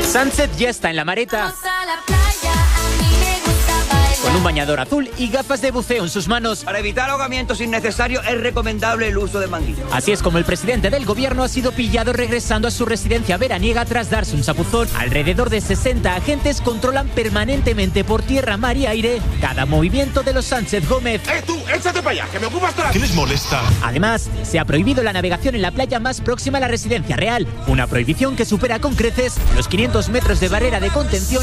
Sánchez ya está en la Mareta, con un bañador azul y gafas de buceo en sus manos. Para evitar ahogamientos innecesarios es recomendable el uso de manguillas. Así es como el presidente del gobierno ha sido pillado regresando a su residencia veraniega tras darse un chapuzón. Alrededor de 60 agentes controlan permanentemente por tierra, mar y aire cada movimiento de los Sánchez Gómez. Tú, échate para allá, que me ocupas toda la... ¿Qué les molesta? Además, se ha prohibido la navegación en la playa más próxima a la residencia real, una prohibición que supera con creces los 500 metros de barrera de contención